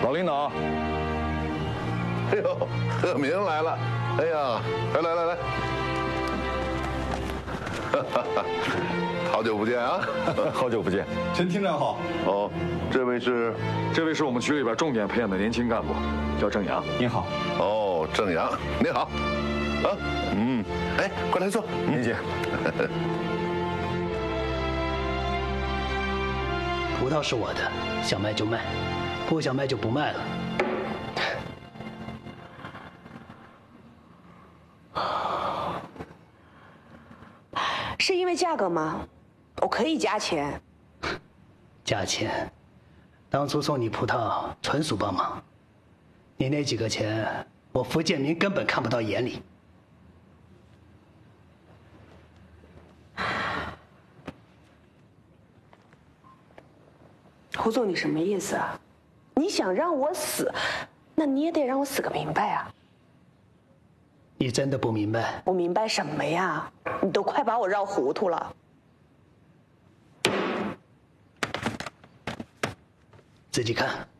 老领导， 哎呦，贺明来了！哎呀，来，好久不见啊！ 好久不见， 陈厅长好。 哦，这位是我们局里边重点培养的年轻干部，叫郑阳。 您好。 哦，郑阳，您好。啊，哎，快来坐， 您请。 葡萄是我的，想卖就卖，不想卖就不卖了。 是因为价格吗？我可以加钱。 加钱？当初送你葡萄纯属帮忙，你那几个钱，我福建民根本看不到眼里。 胡总，你什么意思啊？你想让我死，那你也得让我死个明白啊！ 你真的不明白？ 我明白什么呀？你都快把我绕糊涂了。 自己看。